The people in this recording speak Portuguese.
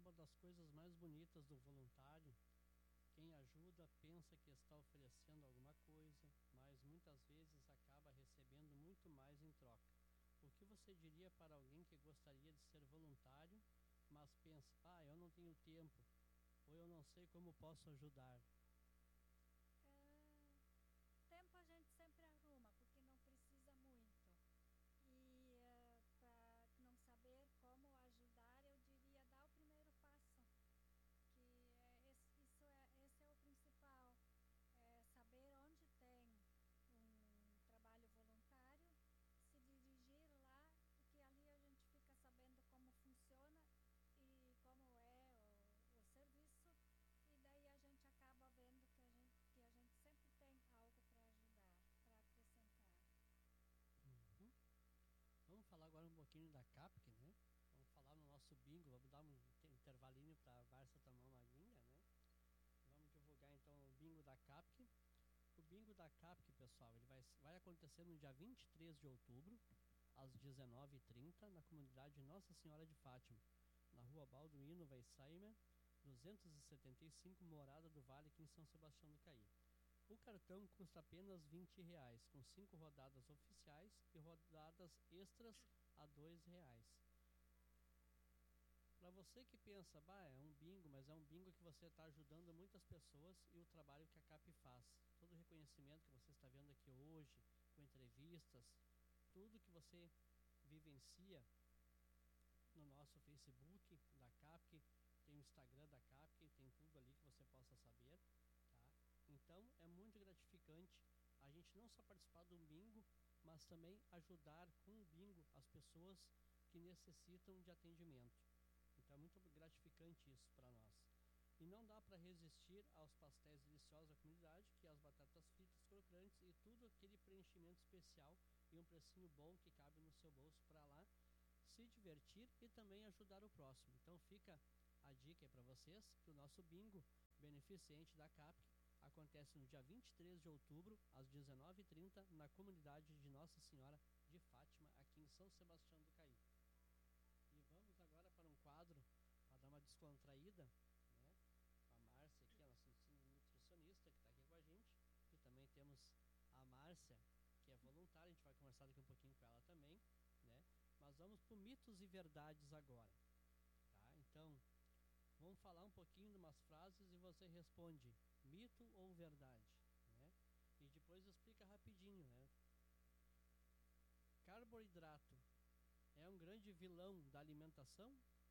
uma das coisas mais bonitas do voluntário. Quem ajuda pensa que está oferecendo alguma coisa, mas muitas vezes acaba recebendo muito mais em troca. O que você diria para alguém que gostaria de ser voluntário, mas pensa, eu não tenho tempo, ou eu não sei como posso ajudar? Tempo a gente sempre arruma, porque não precisa muito. E para não saber como ajudar, eu diria dar o primeiro passo, que esse é o principal, saber onde tem um trabalho voluntário, se dirigir lá, porque ali a gente fica sabendo como funciona e como é o serviço, e daí a gente acaba vendo que a gente sempre tem algo para ajudar, para acrescentar. Uhum. Vamos falar agora um pouquinho da CAPC, né? Vamos falar no nosso bingo, vamos dar um intervalinho para a Varsa tomar uma aguinha, né? Vamos divulgar então o bingo da CAPC. O bingo da CAPC, pessoal, ele vai acontecer no dia 23 de outubro, às 19h30, na comunidade Nossa Senhora de Fátima, na rua Balduino Weissaimer, 275, Morada do Vale, aqui em São Sebastião do Caí. O cartão custa apenas R$20, com 5 rodadas oficiais e rodadas extras a R$2. Para você que pensa, é um bingo, mas é um bingo que você está ajudando muitas pessoas e o trabalho que a CAP faz. Todo o reconhecimento que você está vendo aqui hoje, com entrevistas, tudo que você vivencia no nosso Facebook da CAP, tem o Instagram da CAP, tem tudo ali que você possa saber, tá? Então é muito gratificante a gente não só participar de um bingo, mas também ajudar com o bingo as pessoas que necessitam de atendimento. Então é muito gratificante isso para nós. E não dá para resistir aos pastéis deliciosos da comunidade, que é as batatas fritas crocantes e tudo aquele preenchimento especial e um precinho bom que cabe no seu bolso para lá se divertir e também ajudar o próximo. Então fica a dica aí para vocês que o nosso bingo beneficente da CAP acontece no dia 23 de outubro, às 19h30, na comunidade de Nossa Senhora de Fátima, aqui em São Sebastião do Caí. E vamos agora para um quadro para dar uma descontraída, né? A Márcia aqui, a nossa nutricionista que está aqui com a gente, e também temos a Márcia, que é voluntária, a gente vai conversar daqui um pouquinho com ela também, né? Mas vamos para mitos e verdades agora, tá? Então, vamos falar um pouquinho de umas frases e você responde mito ou verdade, né? E depois explica rapidinho, né? Carboidrato é um grande vilão da alimentação